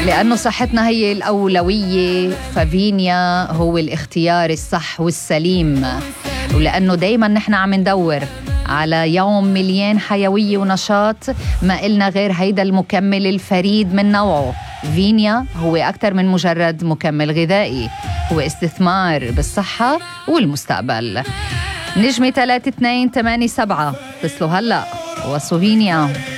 لأنه صحتنا هي الأولوية، ففينيا هو الاختيار الصح والسليم. ولأنه دايما نحن عم ندور على يوم مليان حيوية ونشاط، ما إلنا غير هيدا المكمل الفريد من نوعه. فينيا هو أكثر من مجرد مكمل غذائي، هو استثمار بالصحة والمستقبل. نجمة 3287 اتصلوا هلأ وصوا فينيا.